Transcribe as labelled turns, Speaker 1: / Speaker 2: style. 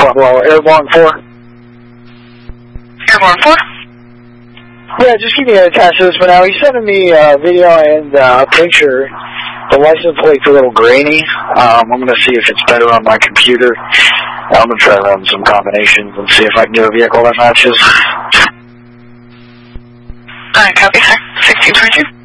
Speaker 1: Airborne 4.
Speaker 2: Airborne 4?
Speaker 1: Yeah, just keep me attached to this for now. He's sending me a video and a picture. The license plate's a little grainy. I'm going to see if it's better on my computer. I'm going to try to run some combinations and see if I can get a vehicle that matches.
Speaker 2: Alright, copy, sir. 1622.